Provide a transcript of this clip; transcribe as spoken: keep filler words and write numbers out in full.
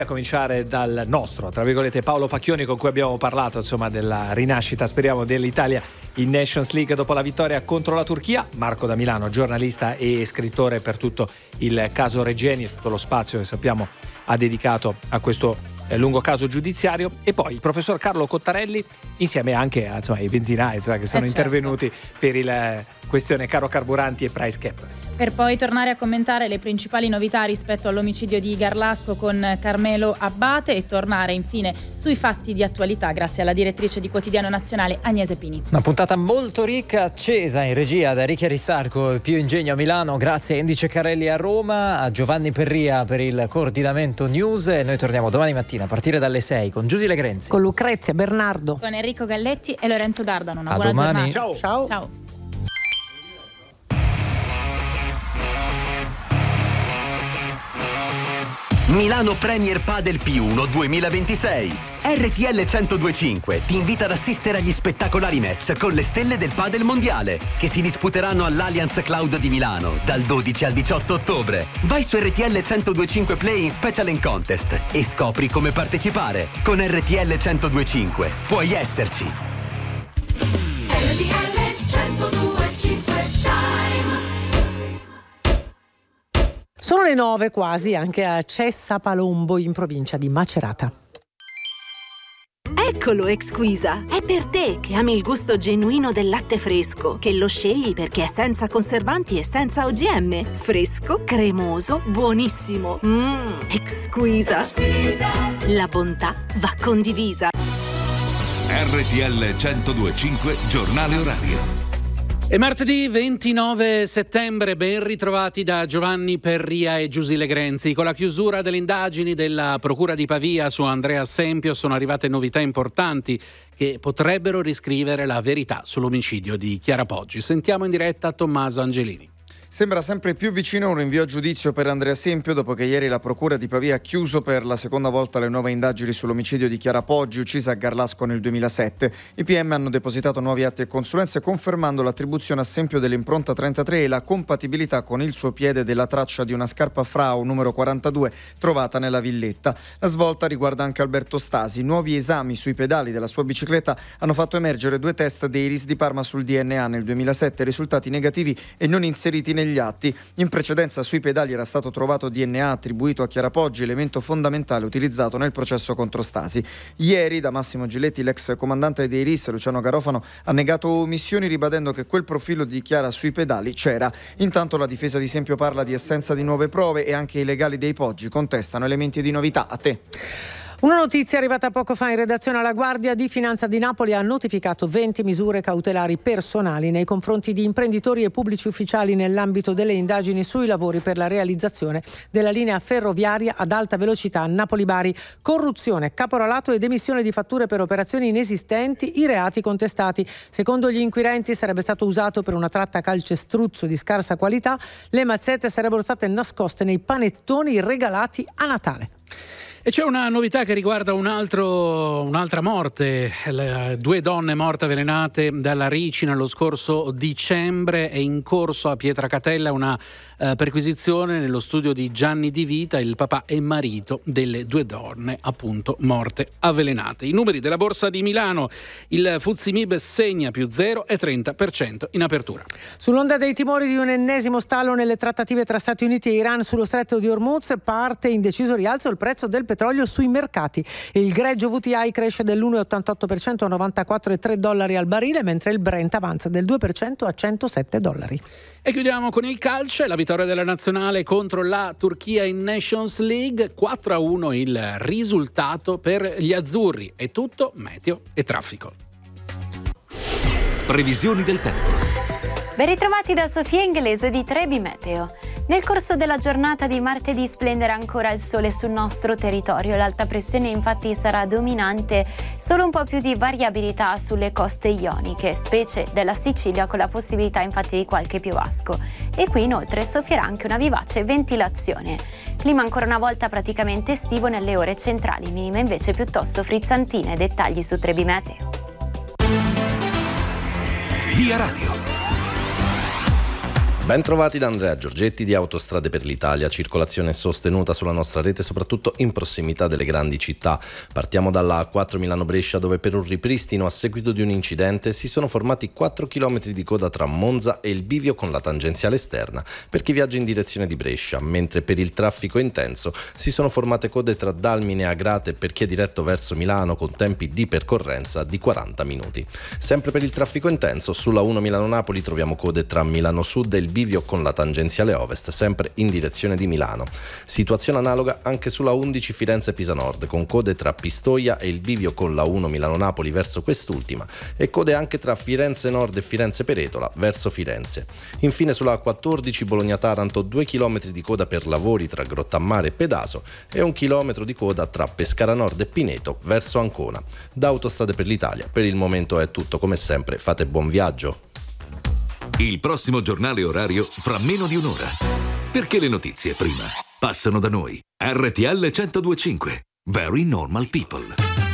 A cominciare dal nostro, tra virgolette, Paolo Pacchioni, con cui abbiamo parlato insomma della rinascita, speriamo, dell'Italia in Nations League dopo la vittoria contro la Turchia. Marco da Milano, giornalista e scrittore per tutto il caso Regeni e tutto lo spazio che sappiamo ha dedicato a questo eh, lungo caso giudiziario, e poi il professor Carlo Cottarelli insieme anche a, insomma, ai benzinai insomma, che sono eh certo. intervenuti per il eh, questione caro carburanti e price cap. Per poi tornare a commentare le principali novità rispetto all'omicidio di Garlasco con Carmelo Abbate e tornare infine sui fatti di attualità grazie alla direttrice di Quotidiano Nazionale Agnese Pini. Una puntata molto ricca, accesa in regia da Enrico Aristarco, Più Ingegno a Milano, grazie a Andy Ceccarelli a Roma, a Giovanni Perria per il coordinamento news, e noi torniamo domani mattina a partire dalle sei con Giusy Legrenzi, con Lucrezia Bernardo, con Enrico Galletti e Lorenzo Dardano. Una a buona domani. giornata. Ciao. Ciao. Ciao. Milano Premier Padel P uno duemilaventisei. R T L centodue e cinque ti invita ad assistere agli spettacolari match con le stelle del padel mondiale che si disputeranno all'Allianz Cloud di Milano dal dodici al diciotto ottobre. Vai su R T L centodue e cinque Play in Special and Contest e scopri come partecipare. Con R T L centodue e cinque puoi esserci. R T L centodue e cinque Time. Sono le nove quasi anche a Cessa Palombo in provincia di Macerata. Eccolo Exquisa, è per te che ami il gusto genuino del latte fresco, che lo scegli perché è senza conservanti e senza O G M. Fresco, cremoso, buonissimo. Mmm, Exquisa. La bontà va condivisa. R T L centodue e cinque, giornale orario. È martedì ventinove settembre, ben ritrovati da Giovanni Perria e Giusy Legrenzi. Con la chiusura delle indagini della Procura di Pavia su Andrea Sempio sono arrivate novità importanti che potrebbero riscrivere la verità sull'omicidio di Chiara Poggi. Sentiamo in diretta Tommaso Angelini. Sembra sempre più vicino un rinvio a giudizio per Andrea Sempio dopo che ieri la Procura di Pavia ha chiuso per la seconda volta le nuove indagini sull'omicidio di Chiara Poggi, uccisa a Garlasco nel duemilasette. I P M hanno depositato nuovi atti e consulenze confermando l'attribuzione a Sempio dell'impronta trentatré e la compatibilità con il suo piede della traccia di una scarpa Frau numero quarantadue trovata nella villetta. La svolta riguarda anche Alberto Stasi. Nuovi esami sui pedali della sua bicicletta hanno fatto emergere due test dei R I S di Parma sul D N A nel duemilasette, risultati negativi e non inseriti negli atti. In precedenza sui pedali era stato trovato D N A attribuito a Chiara Poggi, elemento fondamentale utilizzato nel processo contro Stasi. Ieri da Massimo Giletti l'ex comandante dei R I S Luciano Garofano ha negato omissioni ribadendo che quel profilo di Chiara sui pedali c'era. Intanto la difesa di Sempio parla di assenza di nuove prove e anche i legali dei Poggi contestano elementi di novità. A te. Una notizia arrivata poco fa in redazione: alla Guardia di Finanza di Napoli ha notificato venti misure cautelari personali nei confronti di imprenditori e pubblici ufficiali nell'ambito delle indagini sui lavori per la realizzazione della linea ferroviaria ad alta velocità Napoli-Bari. Corruzione, caporalato ed emissione di fatture per operazioni inesistenti, i reati contestati. Secondo gli inquirenti sarebbe stato usato per una tratta calcestruzzo di scarsa qualità. Le mazzette sarebbero state nascoste nei panettoni regalati a Natale. E c'è una novità che riguarda un altro, un'altra morte, le due donne morte avvelenate dalla ricina lo scorso dicembre. È in corso a Pietracatella una eh, perquisizione nello studio di Gianni Di Vita, il papà e marito delle due donne appunto morte avvelenate. I numeri della Borsa di Milano: il Fuzzi Mib segna più zero virgola trenta per cento in apertura. Sull'onda dei timori di un ennesimo stallo nelle trattative tra Stati Uniti e Iran sullo stretto di Hormuz, parte in deciso rialzo il prezzo del petrolio sui mercati. Il greggio W T I cresce dell'uno virgola ottantotto per cento a novantaquattro virgola tre dollari al barile, mentre il Brent avanza del due per cento a centosette dollari. E chiudiamo con il calcio, la vittoria della nazionale contro la Turchia in Nations League, quattro a uno il risultato per gli azzurri. È tutto, meteo e traffico. Previsioni del tempo. Ben ritrovati da Sofia Inglese di Trebi Meteo. Nel corso della giornata di martedì splenderà ancora il sole sul nostro territorio. L'alta pressione infatti sarà dominante, solo un po' più di variabilità sulle coste ioniche, specie della Sicilia, con la possibilità infatti di qualche piovasco. E qui inoltre soffierà anche una vivace ventilazione. Clima ancora una volta praticamente estivo nelle ore centrali, minime invece piuttosto frizzantine. Dettagli su Trebi Meteo. Via Radio. Ben trovati da Andrea Giorgetti di Autostrade per l'Italia. Circolazione sostenuta sulla nostra rete, soprattutto in prossimità delle grandi città. Partiamo dalla A quattro Milano-Brescia, dove per un ripristino a seguito di un incidente si sono formati quattro chilometri di coda tra Monza e il bivio con la tangenziale esterna per chi viaggia in direzione di Brescia, mentre per il traffico intenso si sono formate code tra Dalmine e Agrate per chi è diretto verso Milano con tempi di percorrenza di quaranta minuti. Sempre per il traffico intenso, sulla uno Milano-Napoli troviamo code tra Milano Sud e il bivio con la tangenziale ovest, sempre in direzione di Milano. Situazione analoga anche sulla undici Firenze-Pisa Nord, con code tra Pistoia e il bivio con la uno Milano-Napoli verso quest'ultima, e code anche tra Firenze Nord e Firenze-Peretola verso Firenze. Infine sulla A quattordici Bologna-Taranto, due chilometri di coda per lavori tra Grottammare e Pedaso e un chilometro di coda tra Pescara Nord e Pineto verso Ancona. Da Autostrade per l'Italia per il momento è tutto, come sempre fate buon viaggio. Il prossimo giornale orario fra meno di un'ora. Perché le notizie prima passano da noi. R T L centodue e cinque. Very Normal People.